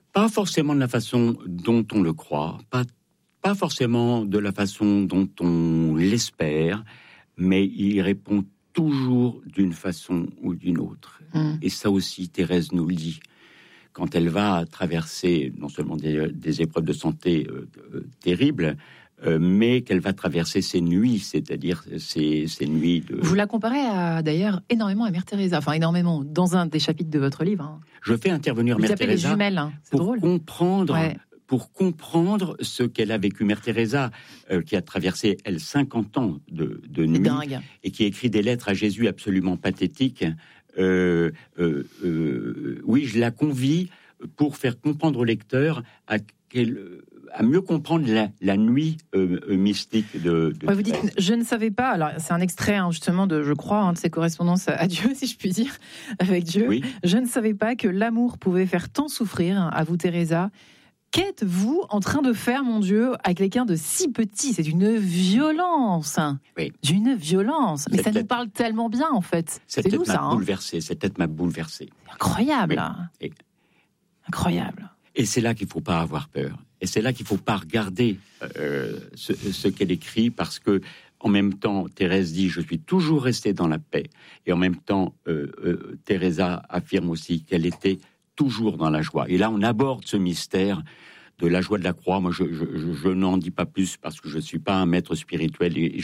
Pas forcément de la façon dont on le croit, pas forcément de la façon dont on l'espère, mais il répond toujours d'une façon ou d'une autre. Et ça aussi, Thérèse nous le dit. Quand elle va traverser non seulement des épreuves de santé terribles, mais qu'elle va traverser ses nuits, c'est-à-dire ces nuits de... Vous la comparez d'ailleurs énormément à Mère Teresa, enfin énormément, dans un des chapitres de votre livre. Hein. Je fais intervenir Mère Teresa les jumelles, hein. C'est pour drôle. Pour comprendre ce qu'elle a vécu. Mère Teresa, qui a traversé, elle, 50 ans de nuit, et qui écrit des lettres à Jésus absolument pathétiques. Oui, je la convie pour faire comprendre au lecteur à mieux comprendre la nuit mystique de vous dites, je ne savais pas, alors c'est un extrait justement je crois, de ses correspondances à Dieu, si je puis dire, avec Dieu. Oui. Je ne savais pas que l'amour pouvait faire tant souffrir, à vous Teresa. Qu'êtes-vous en train de faire, mon Dieu, avec quelqu'un de si petit? C'est une violence. Oui. D'une violence. Mais ça nous parle tellement bien, en fait. Cette tête m'a bouleversé. Cette tête m'a bouleversé. Incroyable. Oui. Incroyable. Et c'est là qu'il ne faut pas avoir peur. Et c'est là qu'il ne faut pas regarder ce qu'elle écrit, parce que en même temps, Thérèse dit « Je suis toujours restée dans la paix ». Et en même temps, Teresa affirme aussi qu'elle était toujours dans la joie. Et là, on aborde ce mystère de la joie de la croix. Moi, je n'en dis pas plus parce que je ne suis pas un maître spirituel et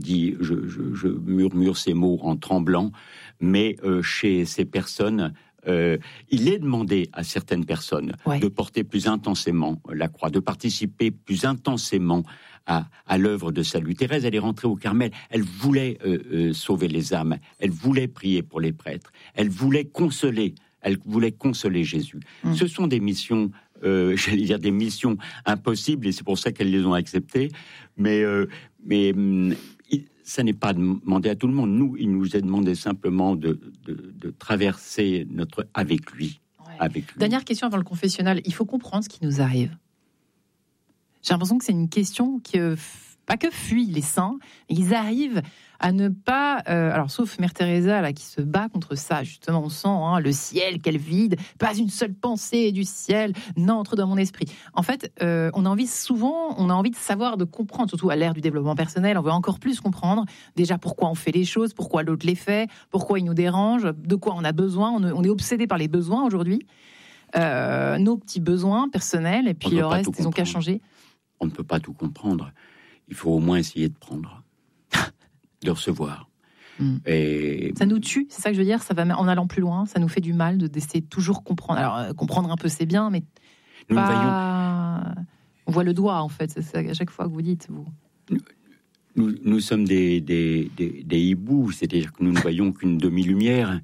je murmure ces mots en tremblant. Mais chez ces personnes, il est demandé à certaines personnes de porter plus intensément la croix, de participer plus intensément à l'œuvre de salut. Thérèse, elle est rentrée au Carmel. Elle voulait sauver les âmes. Elle voulait prier pour les prêtres. Elle voulait consoler Jésus. Ce sont des missions, j'allais dire des missions impossibles, et c'est pour ça qu'elles les ont acceptées. Mais ça n'est pas demandé à tout le monde. Nous, il nous est demandé simplement de traverser avec lui. Dernière question avant le confessionnal. Il faut comprendre ce qui nous arrive. J'ai l'impression que c'est une question qui, pas que fuient les saints, ils arrivent à ne pas... alors, sauf Mère Teresa, là, qui se bat contre ça, justement, on sent le ciel qu'elle vide, pas une seule pensée du ciel n'entre dans mon esprit. En fait, on a envie de savoir, de comprendre, surtout à l'ère du développement personnel, on veut encore plus comprendre, déjà, pourquoi on fait les choses, pourquoi l'autre les fait, pourquoi il nous dérange, de quoi on a besoin. On est obsédé par les besoins, aujourd'hui. Nos petits besoins personnels, et puis le reste, ils n'ont qu'à changer. On ne peut pas tout comprendre. Il faut au moins essayer de prendre, de recevoir. Et... Ça nous tue, c'est ça que je veux dire. Ça va en allant plus loin, ça nous fait du mal d'essayer de toujours comprendre. Alors, comprendre un peu, c'est bien, mais nous on voit le doigt, en fait. C'est ça à chaque fois que vous dites, vous. Nous sommes des hiboux, c'est-à-dire que nous ne voyons qu'une demi-lumière.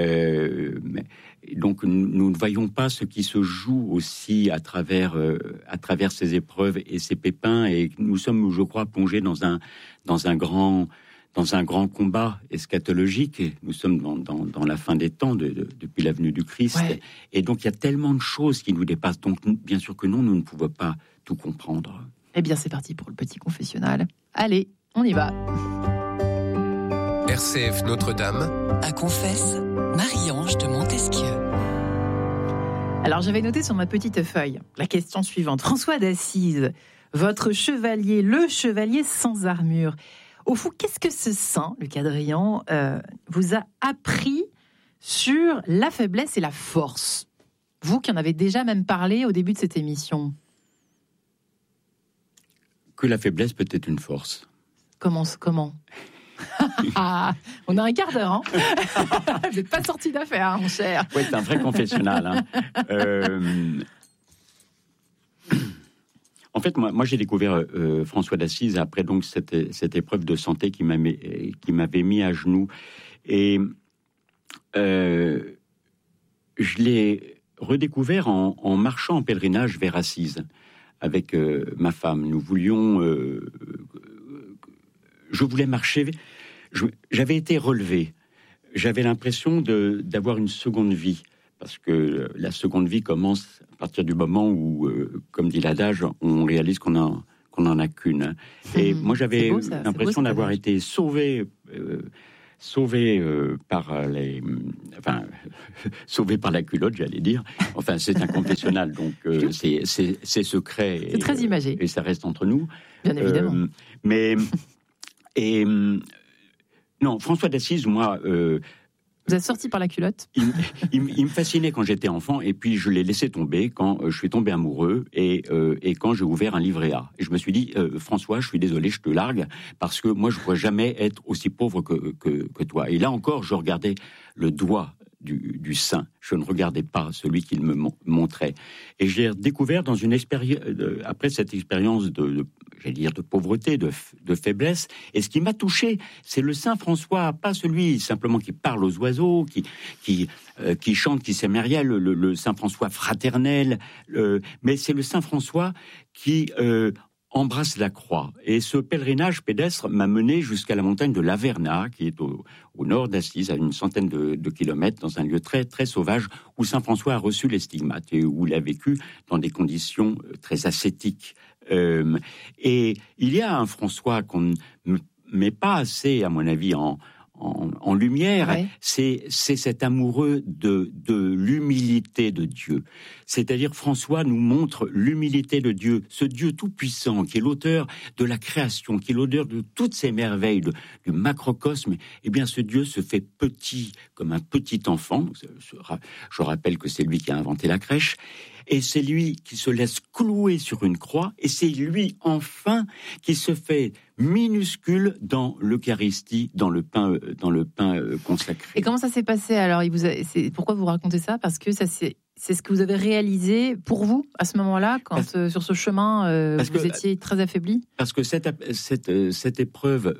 Donc nous ne voyons pas ce qui se joue aussi à travers ces épreuves et ces pépins. Et nous sommes, je crois, plongés dans un grand combat eschatologique. Nous sommes dans la fin des temps, depuis la venue du Christ. Et donc il y a tellement de choses qui nous dépassent. Donc bien sûr que non, nous ne pouvons pas tout comprendre. Eh bien, c'est parti pour le petit confessionnal. Allez, on y va. RCF Notre-Dame. À confesse, Marie-Ange de Montesquieu. Alors, j'avais noté sur ma petite feuille la question suivante. François d'Assise, votre chevalier, le chevalier sans armure. Au fond, qu'est-ce que ce saint, Luc Adrian, vous a appris sur la faiblesse et la force? Vous qui en avez déjà même parlé au début de cette émission. Que la faiblesse peut être une force. Comment on a un quart d'heure, hein. Vous n'êtes pas sorti d'affaire, hein, mon cher. Oui, c'est un vrai confessionnal. Hein. En fait, moi j'ai découvert François d'Assise après donc cette épreuve de santé qui m'avait mis à genoux. Et je l'ai redécouvert en marchant en pèlerinage vers Assise avec ma femme. Nous voulions... je voulais marcher... J'avais été relevé. J'avais l'impression d'avoir une seconde vie. Parce que la seconde vie commence à partir du moment où, comme dit l'adage, on réalise qu'on en a qu'une. Et moi, j'avais l'impression d'avoir été sauvé sauvé sauvé par la culotte, j'allais dire. Enfin, c'est un confessionnal, donc c'est secret. C'est très imagé. Et ça reste entre nous. Bien évidemment. Non, François d'Assise, moi... Vous êtes sorti par la culotte. Il me fascinait quand j'étais enfant, et puis je l'ai laissé tomber quand je suis tombé amoureux et quand j'ai ouvert un livret A. Et je me suis dit, François, je suis désolé, je te largue, parce que moi, je ne pourrais jamais être aussi pauvre que toi. Et là encore, je regardais le doigt du saint. Je ne regardais pas celui qu'il me montrait. Et j'ai découvert dans une expérience, après cette expérience de pauvreté, de faiblesse, et ce qui m'a touché, c'est le saint François, pas celui simplement qui parle aux oiseaux, qui chante, qui s'émerveille, le saint François fraternel, mais c'est le saint François qui embrasse la croix. Et ce pèlerinage pédestre m'a mené jusqu'à la montagne de l'Averna, qui est au nord d'Assise, à une centaine de kilomètres, dans un lieu très, très sauvage, où saint François a reçu les stigmates et où il a vécu dans des conditions très ascétiques. Et il y a un François qu'on ne met pas assez, à mon avis, en lumière, ouais. C'est cet amoureux de l'humilité de Dieu. C'est-à-dire, François nous montre l'humilité de Dieu, ce Dieu tout-puissant, qui est l'auteur de la création, qui est l'auteur de toutes ces merveilles, du macrocosme. Eh bien, ce Dieu se fait petit, comme un petit enfant. Je rappelle que c'est lui qui a inventé la crèche. Et c'est lui qui se laisse clouer sur une croix, et c'est lui, enfin, qui se fait minuscule dans l'Eucharistie, dans le pain consacré. Et comment ça s'est passé alors? Pourquoi vous racontez ça? Parce que c'est ce que vous avez réalisé pour vous à ce moment-là, quand sur ce chemin vous étiez très affaibli. Parce que cette épreuve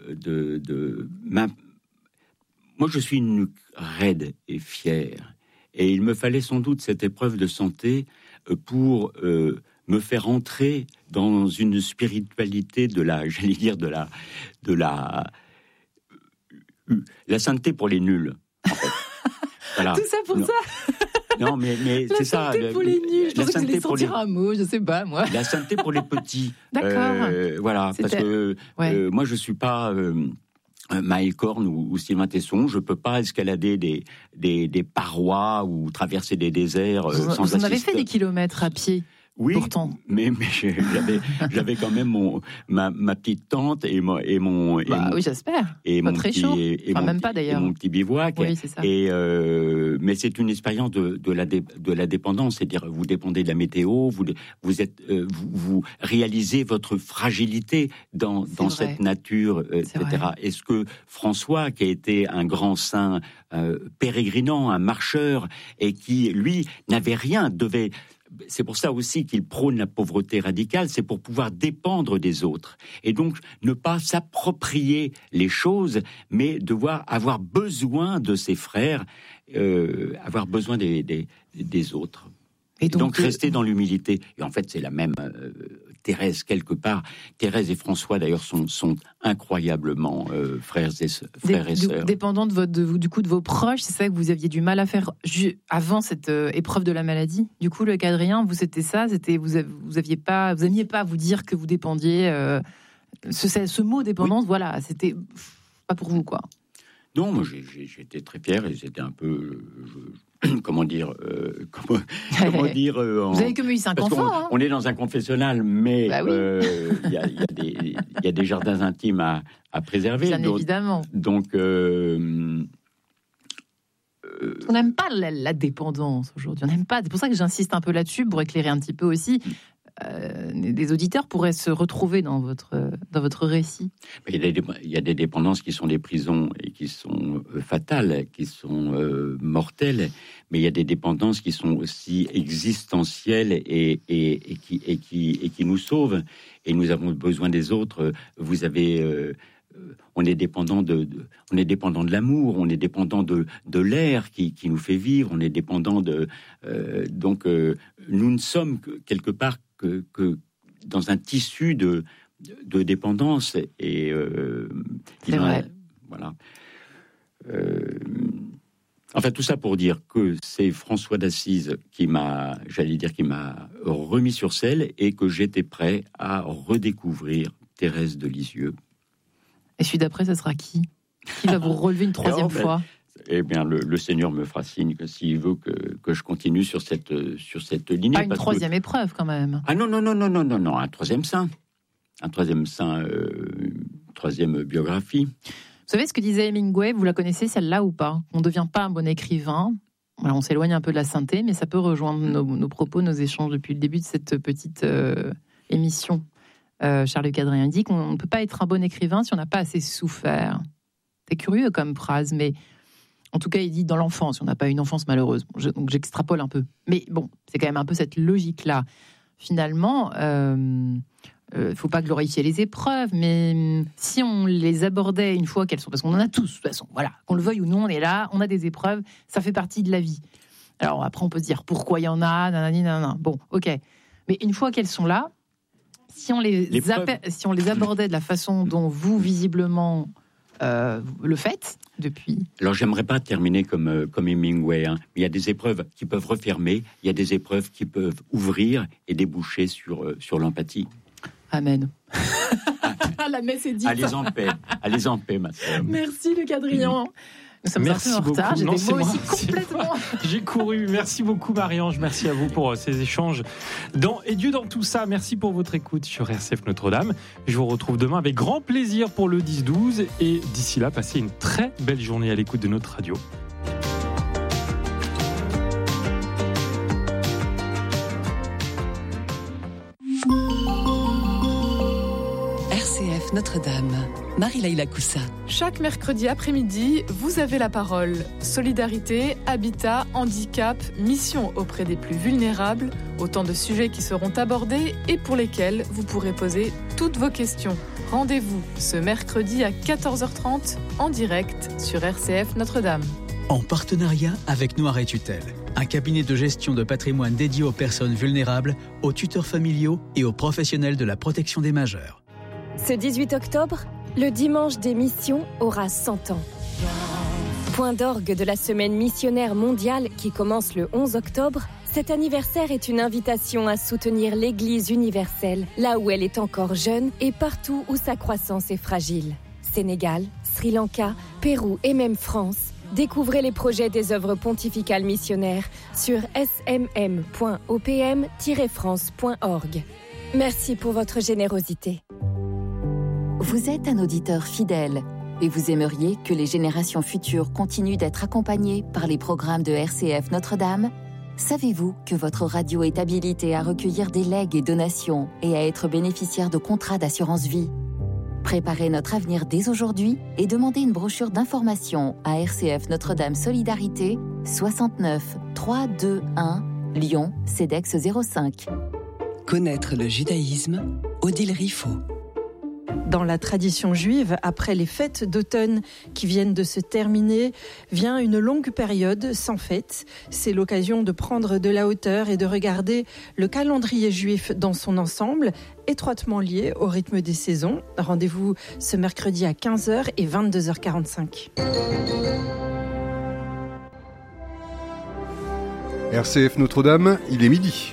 moi, je suis une nuque raide et fière, et il me fallait sans doute cette épreuve de santé pour me faire entrer dans une spiritualité de la sainteté pour les nuls. En fait. Voilà. Tout ça pour ça. Non, mais c'est ça. La sainteté pour les nuls. Je pensais que vous alliez sortir un mot, je sais pas, moi. La sainteté pour les petits. D'accord. Voilà, parce que moi, je suis pas Maël Corne ou Sylvain Tesson. Je peux pas escalader des parois ou traverser des déserts sans Vous en avez fait des kilomètres à pied. Oui, pourtant. Mais j'avais quand même ma petite tente et mon oui, j'espère. Et pas mon très petit, chaud. Et enfin, mon même pas d'ailleurs. Et mon petit bivouac. Oui, c'est ça. Mais c'est une expérience de la dépendance, c'est-à-dire vous dépendez de la météo, vous réalisez votre fragilité dans cette nature, etc. Est-ce que François, qui a été un grand saint pérégrinant, un marcheur, et qui lui n'avait rien, c'est pour ça aussi qu'il prône la pauvreté radicale, c'est pour pouvoir dépendre des autres. Et donc, ne pas s'approprier les choses, mais devoir avoir besoin de ses frères, avoir besoin des autres. Et donc rester dans l'humilité. Et en fait, c'est la même Thérèse, quelque part. Thérèse et François, d'ailleurs, sont incroyablement frères et sœurs. Dépendant de vos proches, c'est ça que vous aviez du mal à faire avant cette épreuve de la maladie. Du coup, le Cadrien, c'était ça. Vous n'aimiez pas vous dire que vous dépendiez. Ce mot dépendance, voilà, c'était pas pour vous, quoi. Non, moi j'étais très fier et c'était un peu, comment dire, vous avez comme eu 5 enfants. On est dans un confessionnal, mais il y a des jardins intimes à préserver. Bien évidemment. Donc, on n'aime pas la dépendance aujourd'hui. On n'aime pas. C'est pour ça que j'insiste un peu là-dessus pour éclairer un petit peu aussi. Des auditeurs pourraient se retrouver dans votre récit. Il y a des dépendances qui sont des prisons et qui sont fatales, qui sont mortelles, mais il y a des dépendances qui sont aussi existentielles et qui nous sauvent. Et nous avons besoin des autres. Vous avez... on est dépendant de l'amour, on est dépendant de l'air qui nous fait vivre, on est dépendant donc nous ne sommes quelque part que dans un tissu de dépendance et c'est vrai. Voilà. Enfin, tout ça pour dire que c'est François d'Assise qui m'a remis sur selle et que j'étais prêt à redécouvrir Thérèse de Lisieux. Et celui d'après, ça sera qui? Qui va vous relever une troisième fois? Eh bien, le Seigneur me fera signe que s'il veut que je continue sur cette lignée. Pas une troisième épreuve, quand même. Ah non, un troisième saint. Un troisième saint, troisième biographie. Vous savez ce que disait Hemingway? Vous la connaissez, celle-là, ou pas? On ne devient pas un bon écrivain. Alors, on s'éloigne un peu de la sainteté, mais ça peut rejoindre nos propos, nos échanges depuis le début de cette petite émission. Charles-Luc Adrien dit qu'on ne peut pas être un bon écrivain si on n'a pas assez souffert. C'est curieux comme phrase, mais en tout cas, il dit dans l'enfance, on n'a pas une enfance malheureuse. Donc j'extrapole un peu. Mais bon, c'est quand même un peu cette logique-là. Finalement, faut pas glorifier les épreuves, mais si on les abordait une fois qu'elles sont, parce qu'on en a tous, de toute façon, voilà, qu'on le veuille ou non, on est là, on a des épreuves, ça fait partie de la vie. Alors après, on peut se dire pourquoi il y en a, nanani, nanana. Bon, ok. Mais une fois qu'elles sont là, si on les abordait de la façon dont vous, visiblement, le faites depuis. Alors, j'aimerais pas terminer comme Hemingway. Hein. Il y a des épreuves qui peuvent refermer, il y a des épreuves qui peuvent ouvrir et déboucher sur l'empathie. Amen. La messe est dite. Allez en paix, ma sœur. Merci, Luc Adrien. Nous sommes un peu en retard. J'ai des mots aussi complètement. J'ai couru. Merci beaucoup, Marie-Ange. Merci à vous pour ces échanges. Et Dieu dans tout ça. Merci pour votre écoute sur RCF Notre-Dame. Je vous retrouve demain avec grand plaisir pour le 10-12. Et d'ici là, passez une très belle journée à l'écoute de notre radio. RCF Notre-Dame. Marie-Laïla Coussa. Chaque mercredi après-midi, vous avez la parole. Solidarité, habitat, handicap, mission auprès des plus vulnérables, autant de sujets qui seront abordés et pour lesquels vous pourrez poser toutes vos questions. Rendez-vous ce mercredi à 14h30 en direct sur RCF Notre-Dame. En partenariat avec Noiret Tutelle, un cabinet de gestion de patrimoine dédié aux personnes vulnérables, aux tuteurs familiaux et aux professionnels de la protection des majeurs. Ce 18 octobre, le dimanche des missions aura 100 ans. Point d'orgue de la semaine missionnaire mondiale qui commence le 11 octobre, cet anniversaire est une invitation à soutenir l'Église universelle, là où elle est encore jeune et partout où sa croissance est fragile. Sénégal, Sri Lanka, Pérou et même France. Découvrez les projets des œuvres pontificales missionnaires sur smm.opm-france.org. Merci pour votre générosité. Vous êtes un auditeur fidèle et vous aimeriez que les générations futures continuent d'être accompagnées par les programmes de RCF Notre-Dame? Savez-vous que votre radio est habilitée à recueillir des legs et donations et à être bénéficiaire de contrats d'assurance vie? Préparez notre avenir dès aujourd'hui et demandez une brochure d'information à RCF Notre-Dame Solidarité, 69 321 Lyon, CEDEX 05. Connaître le judaïsme, Odile Riffaut. Dans la tradition juive, après les fêtes d'automne qui viennent de se terminer, vient une longue période sans fête. C'est l'occasion de prendre de la hauteur et de regarder le calendrier juif dans son ensemble, étroitement lié au rythme des saisons. Rendez-vous ce mercredi à 15h et 22h45. RCF Notre-Dame, il est midi.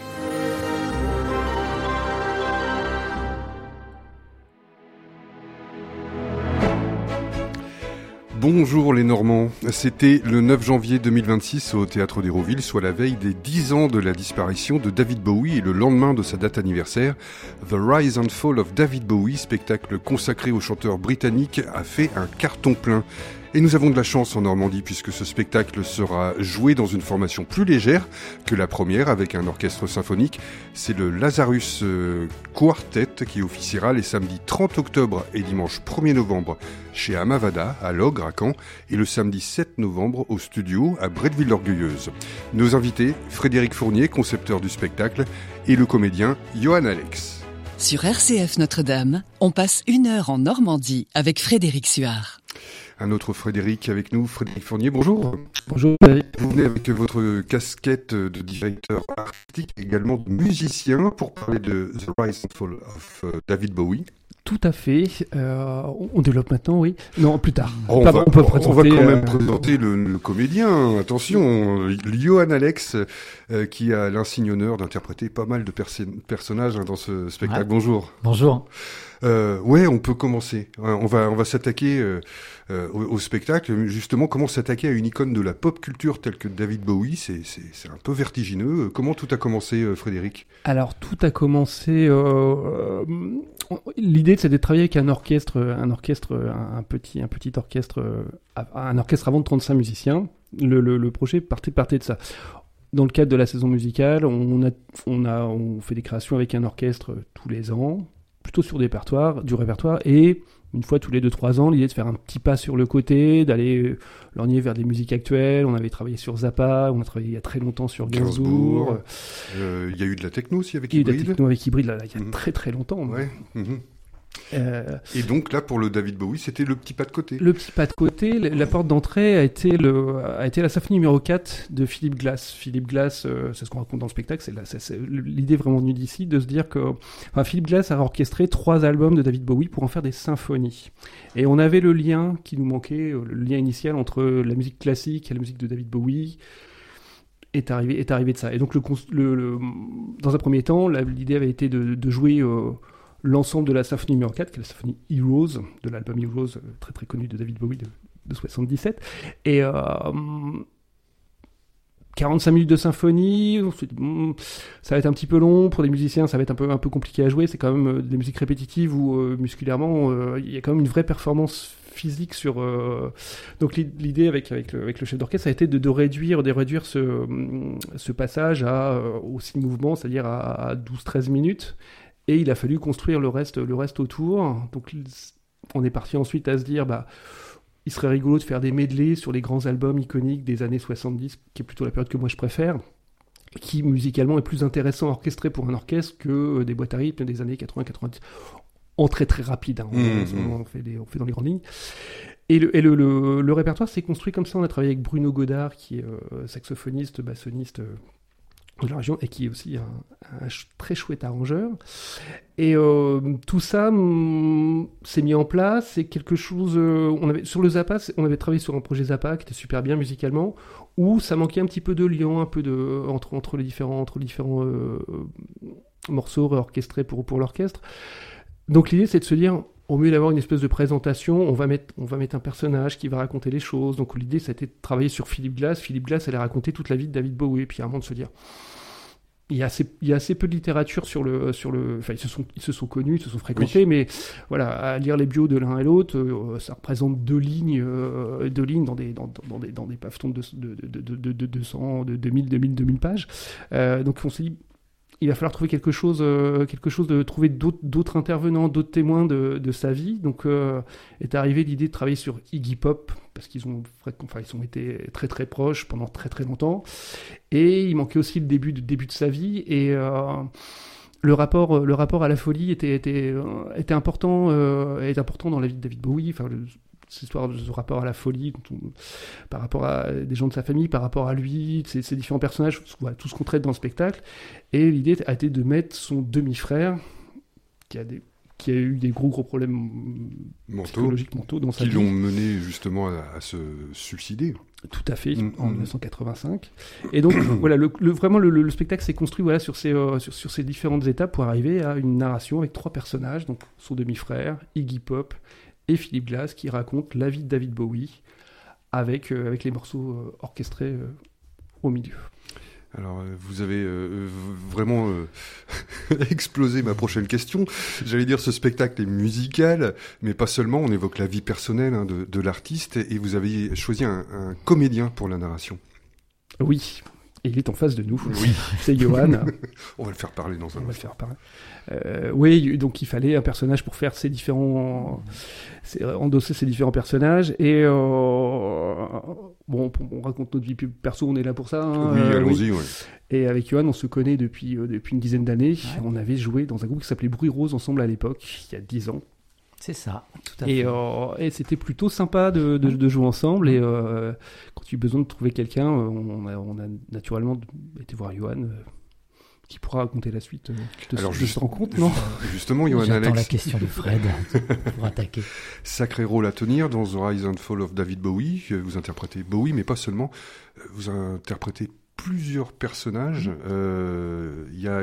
Bonjour les Normands, c'était le 9 janvier 2026 au Théâtre d'Hérouville, soit la veille des 10 ans de la disparition de David Bowie et le lendemain de sa date anniversaire. The Rise and Fall of David Bowie, spectacle consacré au chanteur britannique, a fait un carton plein. Et nous avons de la chance en Normandie puisque ce spectacle sera joué dans une formation plus légère que la première avec un orchestre symphonique. C'est le Lazarus Quartet qui officiera les samedis 30 octobre et dimanche 1er novembre chez Amavada à Logres à Caen et le samedi 7 novembre au studio à Bretteville-l'Orgueilleuse. Nos invités, Frédéric Fournier, concepteur du spectacle, et le comédien Johan Alex. Sur RCF Notre-Dame, on passe 1 heure en Normandie avec Frédéric Suard. Un autre Frédéric avec nous, Frédéric Fournier, bonjour. Bonjour. Vous venez avec votre casquette de directeur artistique, également de musicien, pour parler de The Rise and Fall of David Bowie. Tout à fait. On développe maintenant, oui. Non, plus tard. On va quand même présenter le comédien. Attention, Johan Alex, qui a l'insigne honneur d'interpréter pas mal de personnages dans ce spectacle. Ouais. Bonjour. Bonjour. Ouais, on peut commencer. On va s'attaquer au spectacle. Justement, comment s'attaquer à une icône de la pop culture telle que David Bowie, c'est un peu vertigineux. Comment tout a commencé, Frédéric ? Alors, tout a commencé... l'idée, c'était de travailler avec un orchestre, un petit orchestre, un orchestre avant de 35 musiciens. Le projet partait de ça. Dans le cadre de la saison musicale, on fait des créations avec un orchestre tous les ans, plutôt sur du répertoire, et une fois tous les 2-3 ans, l'idée de faire un petit pas sur le côté, d'aller lorgner vers des musiques actuelles. On avait travaillé sur Zappa, on a travaillé il y a très longtemps sur Gainsbourg. Il y a eu de la techno aussi avec Hybrid. Il y a eu de la techno avec Hybrid, là, il y a très très longtemps. Ouais. Et donc là, pour le David Bowie, c'était le petit pas de côté. Le petit pas de côté, la porte d'entrée a été la symphonie numéro 4 de Philip Glass. Philip Glass, c'est ce qu'on raconte dans le spectacle, c'est l'idée vraiment venue d'ici, de se dire que Philip Glass a orchestré 3 albums de David Bowie pour en faire des symphonies. Et on avait le lien qui nous manquait, le lien initial entre la musique classique et la musique de David Bowie. Est arrivé de ça. Et donc, dans un premier temps, l'idée avait été de jouer... l'ensemble de la symphonie numéro 4, qui est la symphonie Heroes, de l'album Heroes, très très connu de David Bowie de 77. Et 45 minutes de symphonie, on se dit, ça va être un petit peu long, pour des musiciens ça va être un peu compliqué à jouer, c'est quand même des musiques répétitives où musculairement il y a quand même une vraie performance physique sur... Donc l'idée avec le chef d'orchestre, ça a été de réduire ce passage aux 6 mouvements, c'est-à-dire à 12-13 minutes. Et il a fallu construire le reste autour. Donc, on est parti ensuite à se dire, il serait rigolo de faire des medleys sur les grands albums iconiques des années 70, qui est plutôt la période que moi je préfère, qui musicalement est plus intéressant orchestré pour un orchestre que des boîtes à rythme des années 80-90. En très très rapide, hein. On fait dans les grandes lignes. Et le répertoire s'est construit comme ça. On a travaillé avec Bruno Godard, qui est saxophoniste, bassoniste... de la région, et qui est aussi un très chouette arrangeur. Et tout ça s'est mis en place. C'est quelque chose... sur le Zappa, on avait travaillé sur un projet Zappa qui était super bien musicalement, où ça manquait un petit peu de lien, entre les différents morceaux réorchestrés pour l'orchestre. Donc l'idée, c'est de se dire... Au mieux d'avoir une espèce de présentation, on va mettre un personnage qui va raconter les choses. Donc l'idée, ça a été de travailler sur Philip Glass. Philip Glass allait raconter toute la vie de David Bowie. Et puis à un moment de se dire, il y a assez peu de littérature sur le. Enfin, ils se sont connus, ils se sont fréquentés, oui. Mais voilà, à lire les bios de l'un et l'autre, ça représente 2 lignes dans des pavetons de 200, de 2000 pages. Donc on s'est dit. Il va falloir trouver quelque chose de trouver d'autres intervenants, d'autres témoins de sa vie. Donc est arrivée l'idée de travailler sur Iggy Pop parce qu'ils ont été très très proches pendant très très longtemps. Et il manquait aussi le début de sa vie et le rapport à la folie était important dans la vie de David Bowie. Enfin, cette histoire de ce rapport à la folie, par rapport à des gens de sa famille, par rapport à lui, ses différents personnages, voilà, tout ce qu'on traite dans le spectacle. Et l'idée a été de mettre son demi-frère, qui a eu des gros problèmes psychologiques mentaux dans sa vie. Qui l'ont mené justement à se suicider. Tout à fait, en 1985. Et donc, voilà, vraiment, le spectacle s'est construit voilà, sur ces différentes étapes pour arriver à une narration avec 3 personnages, donc son demi-frère, Iggy Pop, et Philip Glass qui raconte la vie de David Bowie avec les morceaux orchestrés au milieu. Alors, vous avez vraiment explosé ma prochaine question. J'allais dire, ce spectacle est musical, mais pas seulement. On évoque la vie personnelle de l'artiste, et vous avez choisi un comédien pour la narration. Oui. Et il est en face de nous. Oui. C'est Johan. On va le faire parler dans un instant. Oui, donc il fallait un personnage pour faire endosser ces différents personnages. Et on raconte notre vie perso, on est là pour ça. Hein, oui, allons-y. Oui. Et avec Johan, on se connaît depuis une dizaine d'années. Ouais. On avait joué dans un groupe qui s'appelait Bruit Rose ensemble à l'époque, il y a 10 ans. C'est ça, tout à fait. Et c'était plutôt sympa de jouer ensemble. Et quand tu as eu besoin de trouver quelqu'un, on a naturellement été voir Johan, qui pourra raconter la suite de cette rencontre, non ? Justement, Johan J'attends Alex. la question de Fred pour attaquer. Sacré rôle à tenir dans The Rise and Fall of David Bowie. Vous interprétez Bowie, mais pas seulement. Vous interprétez plusieurs personnages. Il y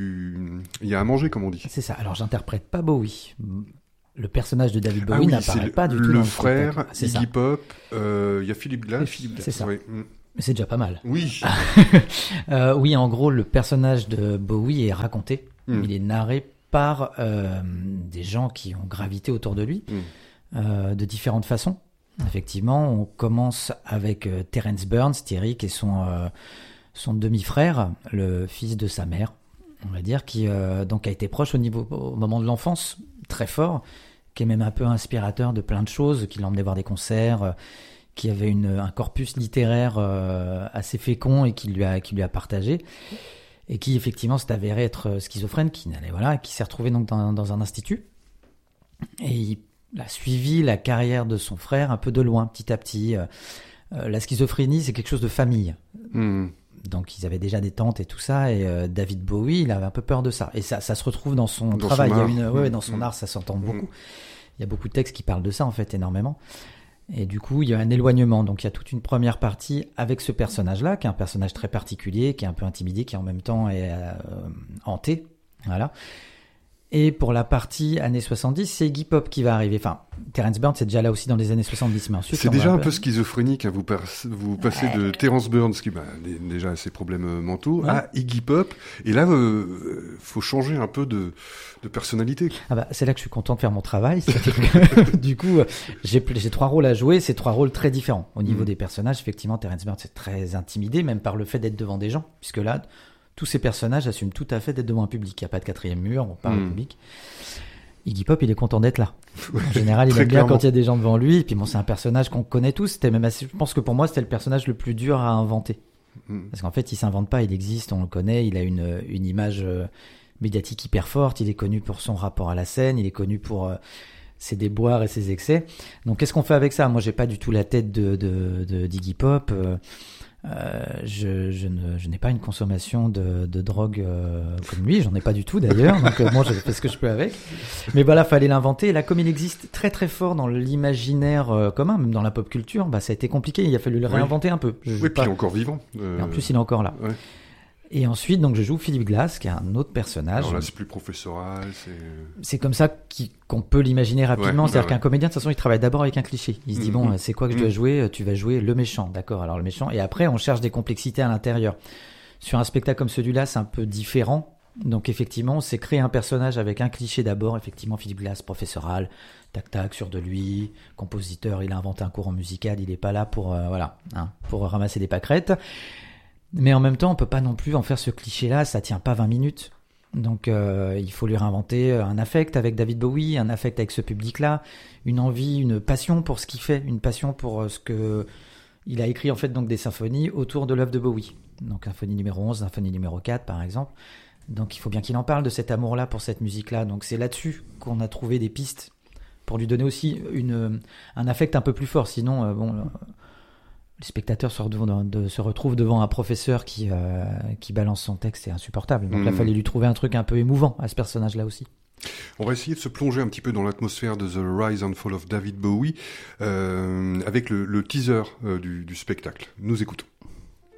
a à manger, comme on dit. C'est ça. Alors, j'interprète pas Bowie. Le personnage de David Bowie n'apparaît pas du tout dans le le frère, Iggy Pop, il y a Philip Glass. C'est ça. Oui. Mais c'est déjà pas mal. Oui. Oui, en gros, le personnage de Bowie est raconté. Il est narré par des gens qui ont gravité autour de lui de différentes façons. Effectivement, on commence avec Terence Burns, Thierry, qui est son demi-frère, le fils de sa mère, on va dire, qui donc a été proche au moment de l'enfance, très fort, qui est même un peu inspirateur de plein de choses, qui l'emmenait voir des concerts, qui avait un corpus littéraire assez fécond et qui lui a partagé, et qui effectivement s'est avéré être schizophrène, qui s'est retrouvé donc dans un institut, et il a suivi la carrière de son frère un peu de loin, petit à petit. La schizophrénie, c'est quelque chose de famille. Donc ils avaient déjà des tantes et tout ça, et David Bowie, il avait un peu peur de ça. Et ça se retrouve dans son travail. Dans son art, ça s'entend beaucoup. Il y a beaucoup de textes qui parlent de ça, en fait, énormément. Et du coup, il y a un éloignement. Donc il y a toute une première partie avec ce personnage-là, qui est un personnage très particulier, qui est un peu intimidé, qui en même temps est hanté. Voilà. Et pour la partie années 70, c'est Iggy Pop qui va arriver. Enfin, Terence Burns, c'est déjà là aussi dans les années 70. Mais ensuite, c'est déjà un peu schizophrénique. Hein, vous passez de Terence Burns, qui déjà a ses problèmes mentaux, à Iggy Pop. Et là, faut changer un peu de personnalité. C'est là que je suis content de faire mon travail. Que, du coup, j'ai 3 rôles à jouer. C'est 3 rôles très différents. Au niveau des personnages, effectivement, Terence Burns est très intimidé, même par le fait d'être devant des gens. Puisque là... tous ces personnages assument tout à fait d'être devant un public. Il n'y a pas de 4e mur, on parle au public. Iggy Pop, il est content d'être là. En général, il aime bien quand il y a des gens devant lui. Et puis bon, c'est un personnage qu'on connaît tous. C'était même je pense que pour moi, c'était le personnage le plus dur à inventer. Parce qu'en fait, il s'invente pas, il existe, on le connaît. Il a une image médiatique hyper forte. Il est connu pour son rapport à la scène. Il est connu pour ses déboires et ses excès. Donc, qu'est-ce qu'on fait avec ça ? Moi, j'ai pas du tout la tête d'Iggy Pop. Je n'ai pas une consommation de drogue comme lui, j'en ai pas du tout d'ailleurs, donc moi je fais ce que je peux avec. Mais voilà, fallait l'inventer. Et là, comme il existe très très fort dans l'imaginaire commun, même dans la pop culture, ça a été compliqué. Il a fallu le réinventer un peu. Puis il est encore vivant. Et en plus, il est encore là. Ouais. Et ensuite, donc, je joue Philip Glass, qui est un autre personnage. Alors là, c'est plus professoral. C'est comme ça qu'on peut l'imaginer rapidement. C'est-à-dire qu'un comédien, de toute façon, il travaille d'abord avec un cliché. Il se dit, c'est quoi que je dois jouer ? Tu vas jouer le méchant. D'accord, alors le méchant. Et après, on cherche des complexités à l'intérieur. Sur un spectacle comme celui-là, c'est un peu différent. Donc, effectivement, c'est créer un personnage avec un cliché d'abord. Effectivement, Philip Glass, professoral, tac-tac, sûr de lui, compositeur, il a inventé un courant musical. Il n'est pas là pour ramasser des pâquerettes. Mais en même temps, on peut pas non plus en faire ce cliché-là, ça tient pas 20 minutes. Donc il faut lui réinventer un affect avec David Bowie, un affect avec ce public-là, une envie, une passion pour ce qu'il fait, une passion pour ce que il a écrit en fait donc des symphonies autour de l'œuvre de Bowie. Donc symphonie numéro 11, symphonie numéro 4 par exemple. Donc il faut bien qu'il en parle de cet amour-là pour cette musique-là. Donc c'est là-dessus qu'on a trouvé des pistes pour lui donner aussi un affect un peu plus fort. Sinon les spectateurs se retrouvent devant un professeur qui balance son texte, c'est insupportable. Donc là, il fallait lui trouver un truc un peu émouvant à ce personnage-là aussi. On va essayer de se plonger un petit peu dans l'atmosphère de The Rise and Fall of David Bowie avec le teaser du spectacle. Nous écoutons.